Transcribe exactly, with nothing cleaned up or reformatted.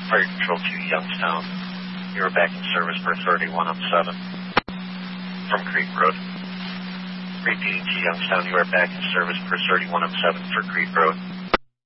Fire Control two, Youngstown. You are back in service for thirty-one oh seven from Creek Road. Repeating to Youngstown, you are back in service for thirty-one oh seven for Creek Road.